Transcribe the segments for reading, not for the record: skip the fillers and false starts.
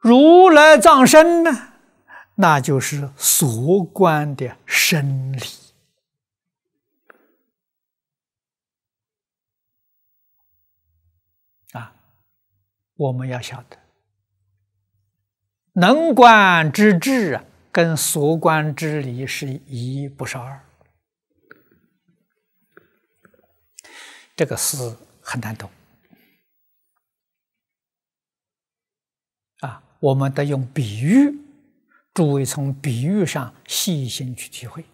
如来藏身呢，那就是所观的生理啊。我们要晓得，能观之智啊，跟所观之理是一不是二，这个是很难懂啊。我们得用比喻，诸位从比喻上细心去体会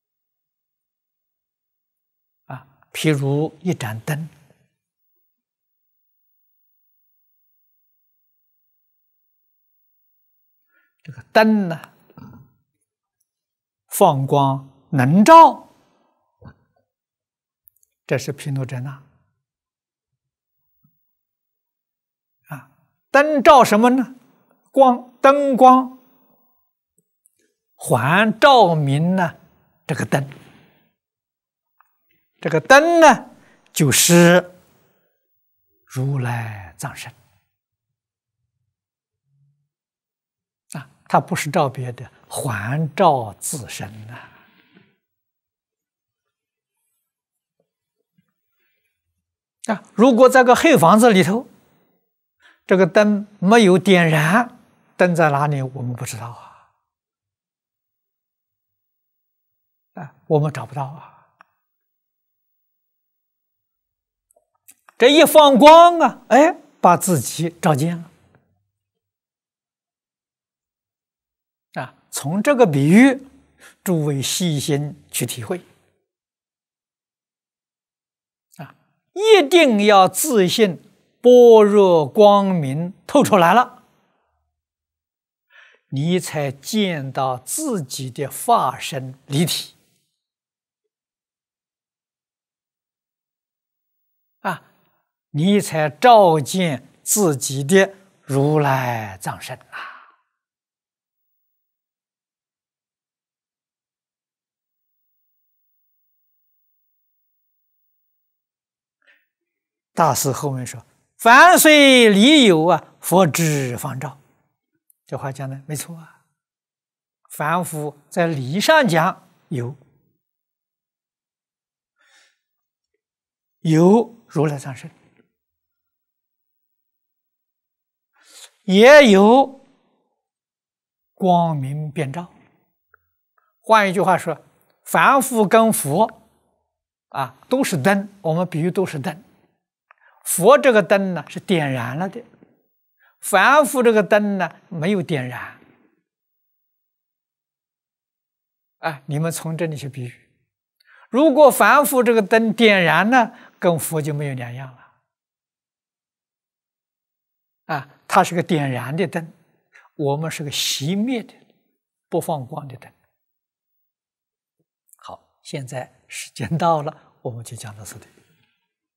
啊。譬如一盏灯，这个灯呢，放光能照，这是毗卢遮那啊。灯照什么呢？灯光还照明呢这个灯，这个灯呢就是如来藏身啊，它不是照别的，还照自身啊。如果在个黑房子里头，这个灯没有点燃，灯在哪里我们不知道啊，我们找不到啊。这一放光啊，哎，把自己照见了啊。从这个比喻，诸位细心去体会啊，一定要自信，般若光明透出来了，你才见到自己的法身离体啊，你才照见自己的如来藏身啊。大师后面说：“凡虽理有啊，佛知方照。”这话讲的没错啊。凡夫在理上讲有如来藏身，也有光明遍照。换一句话说，凡夫跟佛啊都是灯，我们比喻都是灯。佛这个灯呢是点燃了的，凡夫这个灯呢没有点燃。啊，你们从这里去比喻，如果凡夫这个灯点燃呢，跟佛就没有两样了。啊，它是个点燃的灯，我们是个熄灭的、不放光的灯。好，现在时间到了，我们就讲到这里。